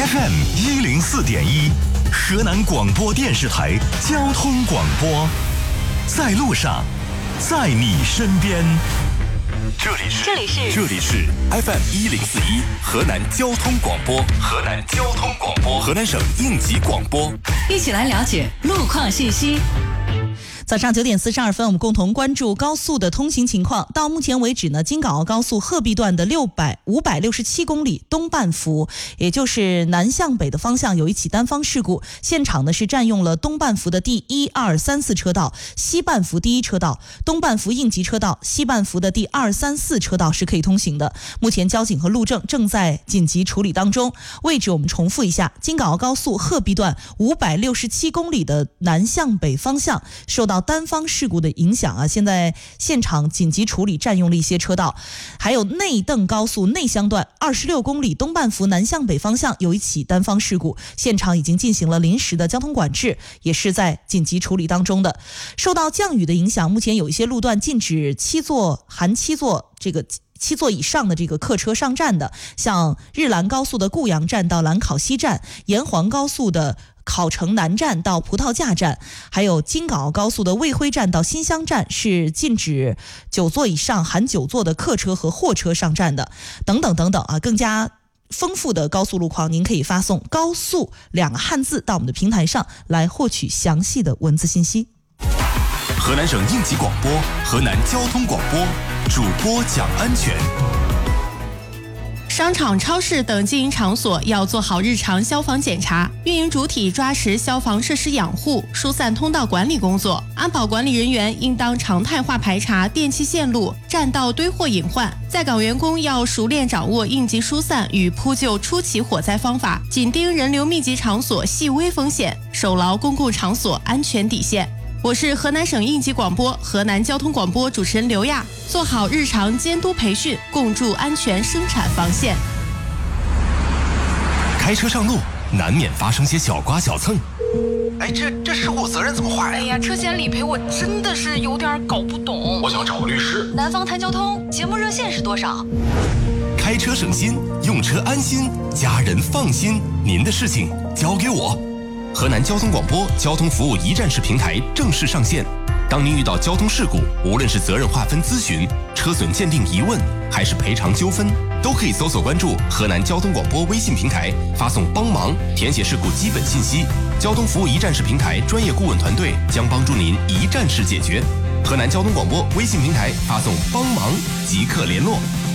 FM104.1，河南广播电视台交通广播，在路上，在你身边。这里是 FM104.1，河南交通广播，河南省应急广播， 一起来了解路况信息。早上9点42分，我们共同关注高速的通行情况。到目前为止呢，京港澳高速鹤壁段的567公里东半幅，也就是南向北的方向有一起单方事故，现场呢是占用了东半幅的第1、2、3、4车道，西半幅第1车道，东半幅应急车道，西半幅的第2、3、4车道是可以通行的。目前交警和路政正在紧急处理当中。位置我们重复一下，京港澳高速鹤壁段567公里的南向北方向受到单方事故的影响啊，现在现场紧急处理，占用了一些车道。还有内邓高速内乡段26公里东半幅南向北方向有一起单方事故，现场已经进行了临时的交通管制，也是在紧急处理当中的。受到降雨的影响，目前有一些路段禁止含7座以上的这个客车上站的，像日兰高速的固阳站到兰考西站，沿黄高速的考城南站到葡萄架站，还有京港澳高速的卫辉站到新乡站是禁止9座以上含9座的客车和货车上站的，等等等等啊，更加丰富的高速路况，您可以发送高速2个汉字到我们的平台上来获取详细的文字信息。 河南省应急广播，河南交通广播，主播讲安全。 商场、超市等经营场所要做好日常消防检查，运营主体抓实消防设施养护、疏散通道管理工作。安保管理人员应当常态化排查电气线路、占道堆货隐患。在岗员工要熟练掌握应急疏散与扑救初期火灾方法，紧盯人流密集场所细微风险，守牢公共场所安全底线。我是河南省应急广播、河南交通广播主持人刘亚，做好日常监督培训，共筑安全生产防线。 开车上路难免发生些小刮小蹭， 这事故责任怎么划呀？ 车险理赔我真的是有点搞不懂。 我想找个律师。 南方谈交通节目热线是多少？ 开车省心，用车安心，家人放心，您的事情交给我。河南交通广播交通服务一站式平台正式上线。当您遇到交通事故，无论是责任划分咨询、车损鉴定疑问，还是赔偿纠纷，都可以搜索关注河南交通广播微信平台，发送帮忙，填写事故基本信息。交通服务一站式平台专业顾问团队将帮助您一站式解决。河南交通广播微信平台发送帮忙即刻联络。